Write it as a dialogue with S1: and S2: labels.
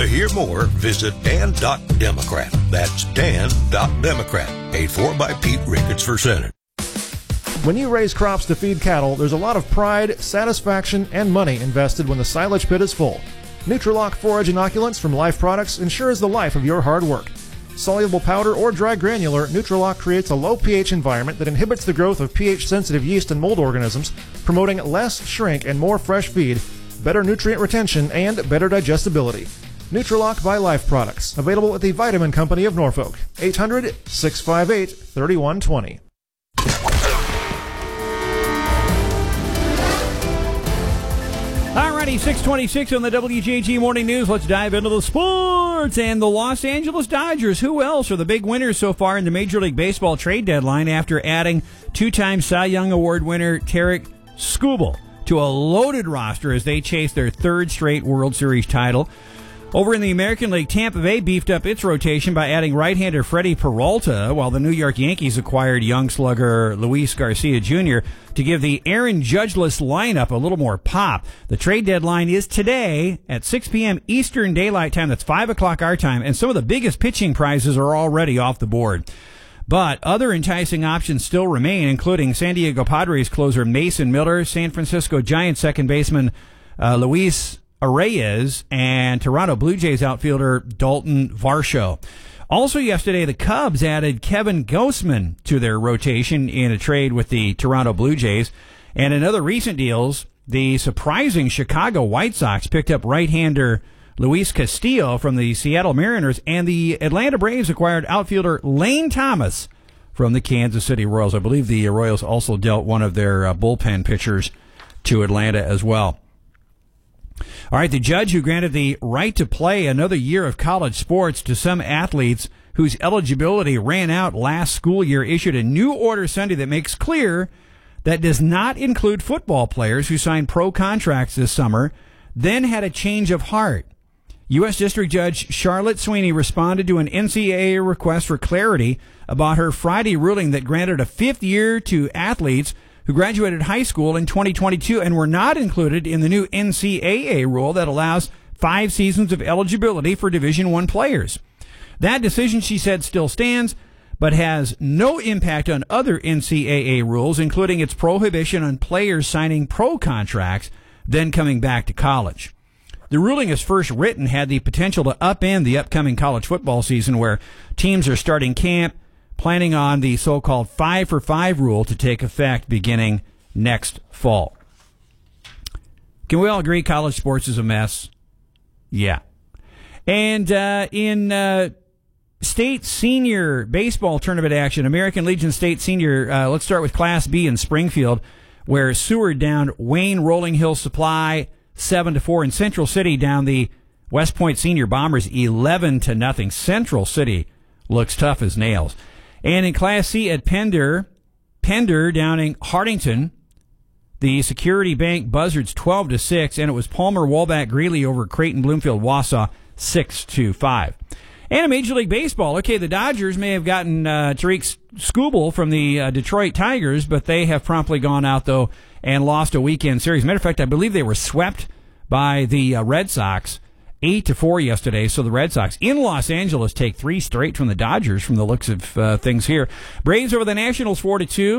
S1: To hear more, visit Dan.Democrat. That's Dan.Democrat. Paid for by Pete Ricketts for Senate.
S2: When you raise crops to feed cattle, there's a lot of pride, satisfaction, and money invested when the silage pit is full. Nutrilock forage inoculants from Life Products ensures the life of your hard work. Soluble powder or dry granular, Nutrilock creates a low pH environment that inhibits the growth of pH-sensitive yeast and mold organisms, promoting less shrink and more fresh feed, better nutrient retention, and better digestibility. Nutrilock by Life Products, available at the Vitamin Company of Norfolk. 800-658-3120.
S3: Alrighty, 6:26 on the WJG Morning News. Let's dive into the sports and the Los Angeles Dodgers. Who else are the big winners so far in the Major League Baseball trade deadline after adding two-time Cy Young Award winner Tarik Skubal to a loaded roster as they chase their third straight World Series title? Over in the American League, Tampa Bay beefed up its rotation by adding right-hander Freddie Peralta, while the New York Yankees acquired young slugger Luis Garcia Jr. to give the Aaron Judge-less lineup a little more pop. The trade deadline is today at 6 p.m. Eastern Daylight Time. That's 5 o'clock our time, and some of the biggest pitching prizes are already off the board. But other enticing options still remain, including San Diego Padres closer Mason Miller, San Francisco Giants second baseman Luis Arraez, and Toronto Blue Jays outfielder Dalton Varsho. Also yesterday, the Cubs added Kevin Gausman to their rotation in a trade with the Toronto Blue Jays. And in other recent deals, the surprising Chicago White Sox picked up right-hander Luis Castillo from the Seattle Mariners, and the Atlanta Braves acquired outfielder Lane Thomas from the Kansas City Royals. I believe the Royals also dealt one of their bullpen pitchers to Atlanta as well. All right, the judge who granted the right to play another year of college sports to some athletes whose eligibility ran out last school year issued a new order Sunday that makes clear that does not include football players who signed pro contracts this summer, then had a change of heart. U.S. District Judge Charlotte Sweeney responded to an NCAA request for clarity about her Friday ruling that granted a fifth year to athletes who graduated high school in 2022 and were not included in the new NCAA rule that allows 5 seasons of eligibility for Division I players. That decision, she said, still stands, but has no impact on other NCAA rules, including its prohibition on players signing pro contracts, then coming back to college. The ruling, as first written, had the potential to upend the upcoming college football season, where teams are starting camp, planning on the so-called 5-for-5 rule to take effect beginning next fall. Can we all agree college sports is a mess? Yeah. And in state senior baseball tournament action, American Legion State Senior, let's start with Class B in Springfield, where Seward downed Wayne Rolling Hill Supply 7-4, and Central City down the West Point Senior Bombers 11-0. Central City looks tough as nails. And in Class C at Pender downing Hartington, the Security Bank Buzzards 12-6, and it was Palmer Walbach Greeley over Creighton Bloomfield Wausau 6-5. And in Major League Baseball, okay, the Dodgers may have gotten Tarik Skubal from the Detroit Tigers, but they have promptly gone out, though, and lost a weekend series. Matter of fact, I believe they were swept by the Red Sox 8-4 yesterday. So the Red Sox in Los Angeles take 3 straight from the Dodgers from the looks of things here. Braves over the Nationals 4-2.